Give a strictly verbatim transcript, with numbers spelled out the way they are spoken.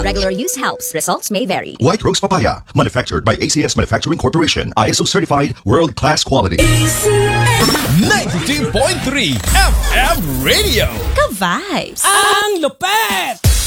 regular use helps. Results may vary. White Rose Papaya, manufactured by A C S Manufacturing Corporation, I S O certified, world-class quality. ninety-two point three F M Radio. Ka-vibes! Ang lupet!